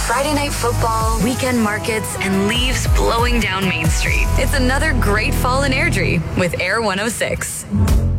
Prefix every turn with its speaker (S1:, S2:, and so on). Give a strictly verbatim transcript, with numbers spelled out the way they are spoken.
S1: Friday night football, weekend markets, and leaves blowing down Main Street. It's another great fall in Airdrie with Air one oh six.